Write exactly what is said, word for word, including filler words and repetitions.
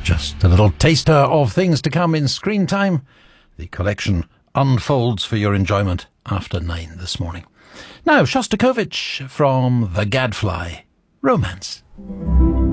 Just a little taster of things to come in Screen Time. The collection unfolds for your enjoyment after nine this morning. Now, Shostakovich from The Gadfly, Romance.